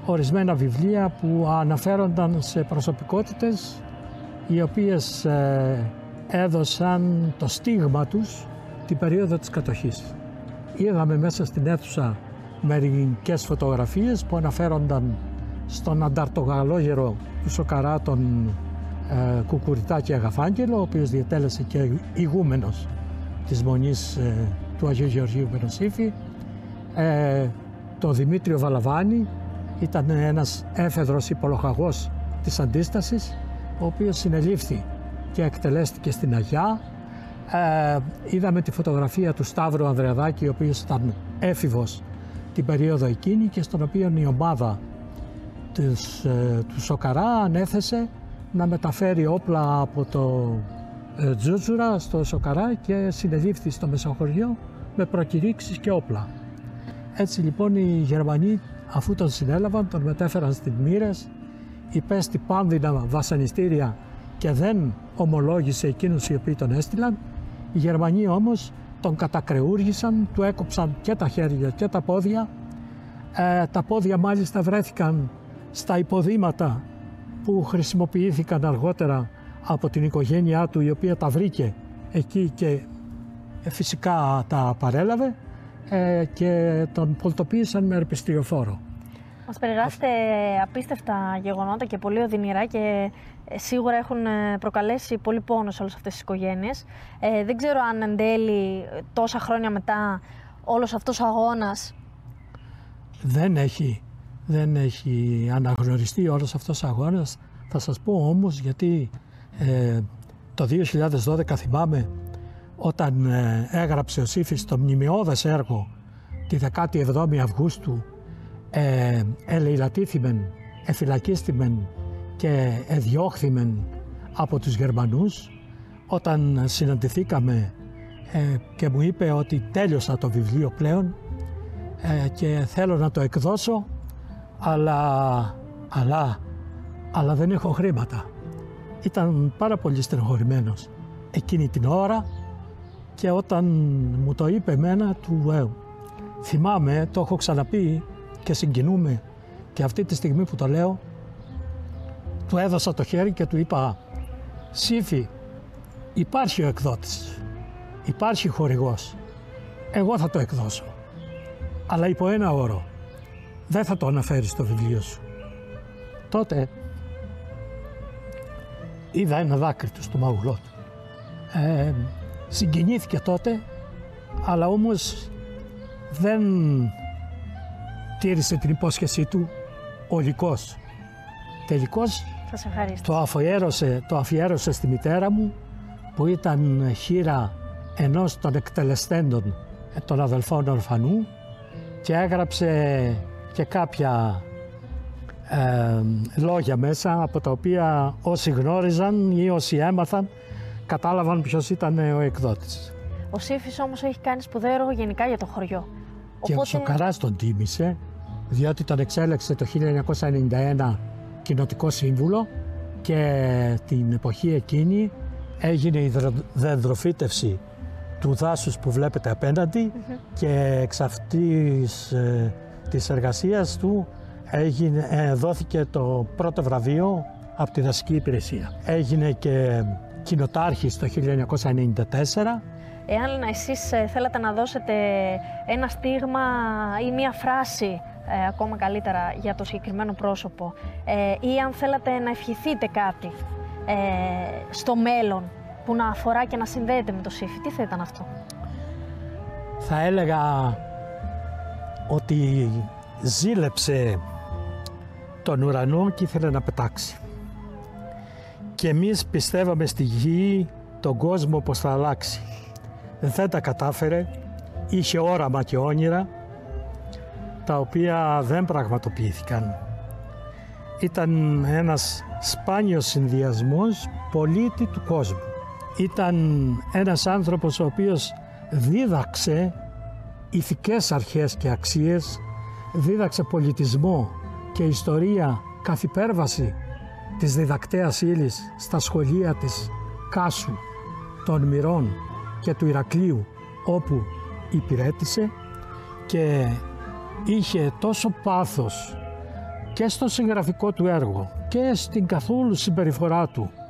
ορισμένα βιβλία που αναφέρονταν σε προσωπικότητες οι οποίες έδωσαν το στίγμα τους την περίοδο της κατοχής. Είδαμε μέσα στην αίθουσα μερικές φωτογραφίες που αναφέρονταν στον ανταρτογαλόγερο του Σοκαρά, τον Κουκουριτάκη Αγαφάγγελο, ο οποίος διετέλεσε και ηγούμενος της Μονής του Αγίου Γεωργίου Μενοσήφη, τον Δημήτριο Βαλαβάνη, ήταν ένας έφεδρος υπολοχαγός της Αντίστασης, ο οποίος συνελήφθη και εκτελέστηκε στην Αγιά. Είδαμε τη φωτογραφία του Σταύρου Ανδρεαδάκη, ο οποίος ήταν έφηβος την περίοδο εκείνη και στον οποίο η ομάδα του Σοκαρά ανέθεσε να μεταφέρει όπλα από το Τζούτζουρα στο Σοκαρά και συνελήφθη στο Μεσοχωριό με προκηρύξεις και όπλα. Έτσι λοιπόν οι Γερμανοί, αφού τον συνέλαβαν, τον μετέφεραν στην Μοίρες, υπέστη πάνδυνα βασανιστήρια και δεν ομολόγησε εκείνους οι οποίοι τον έστειλαν. Οι Γερμανοί όμως τον κατακρεούργησαν, του έκοψαν και τα χέρια και τα πόδια. Τα πόδια μάλιστα βρέθηκαν στα υποδήματα που χρησιμοποιήθηκαν αργότερα από την οικογένειά του, η οποία τα βρήκε εκεί και φυσικά τα παρέλαβε και τον πολτοποίησαν με ερπιστριοφόρο. Μας περιγράφετε απίστευτα γεγονότα και πολύ οδυνηρά και σίγουρα έχουν προκαλέσει πολύ πόνο σε όλες αυτές τις οικογένειες. Δεν ξέρω αν εν τέλει τόσα χρόνια μετά όλος αυτός ο αγώνας δεν έχει αναγνωριστεί όλος αυτός ο αγώνας. Θα σας πω όμως γιατί το 2012 θυμάμαι όταν έγραψε ο Σύφης το μνημειώδες έργο τη 17η Αυγούστου, ελεηλατήθημεν, εφυλακίστημεν και εδιώχθημεν από τους Γερμανούς, όταν συναντηθήκαμε και μου είπε ότι τέλειωσα το βιβλίο πλέον και θέλω να το εκδώσω, αλλά δεν έχω χρήματα. Ήταν πάρα πολύ στενοχωρημένος εκείνη την ώρα και όταν μου το είπε εμένα, θυμάμαι, το έχω ξαναπεί και συγκινούμε και αυτή τη στιγμή που το λέω, του έδωσα το χέρι και του είπα: Σύφη, υπάρχει ο εκδότης, υπάρχει χορηγός, εγώ θα το εκδώσω, αλλά υπό ένα όρο, δεν θα το αναφέρεις στο βιβλίο σου. Τότε είδα ένα δάκρυ του στο μάγουλό του. Συγκινήθηκε τότε, αλλά όμως δεν τήρησε την υπόσχεσή του ολικός. Τελικώς το αφιέρωσε στη μητέρα μου, που ήταν χήρα ενός των εκτελεστέντων των αδελφών ορφανού, και έγραψε και κάποια λόγια μέσα, από τα οποία όσοι γνώριζαν ή όσοι έμαθαν κατάλαβαν ποιος ήταν ο εκδότης. Ο Σύφης όμως έχει κάνει σπουδαίο έργο γενικά για το χωριό. Και ο Σοκαράς τον τίμησε, διότι τον εξέλεξε το 1991 κοινοτικό σύμβουλο και την εποχή εκείνη έγινε η δενδροφύτευση του δάσους που βλέπετε απέναντι και εξ αυτής της εργασίας του δόθηκε το πρώτο βραβείο από τη δασική υπηρεσία. Έγινε και κοινοτάρχης το 1994. Εάν εσείς θέλατε να δώσετε ένα στίγμα ή μία φράση ακόμα καλύτερα για το συγκεκριμένο πρόσωπο, ή αν θέλατε να ευχηθείτε κάτι στο μέλλον που να αφορά και να συνδέεται με το Σύφη, τι θα ήταν αυτό? Θα έλεγα ότι ζήλεψε τον ουρανό και ήθελε να πετάξει. Και εμείς πιστεύαμε στη γη τον κόσμο πως θα αλλάξει. Δεν τα κατάφερε, είχε όραμα και όνειρα τα οποία δεν πραγματοποιήθηκαν. Ήταν ένας σπάνιος συνδυασμός πολίτη του κόσμου. Ήταν ένας άνθρωπος ο οποίος δίδαξε ηθικές αρχές και αξίες, δίδαξε πολιτισμό και ιστορία καθ' υπέρβαση της διδακτέας ύλης στα σχολεία της Κάσου, των Μυρών και του Ηρακλείου, όπου υπηρέτησε, και είχε τόσο πάθος, και στο συγγραφικό του έργο και στην καθόλου συμπεριφορά του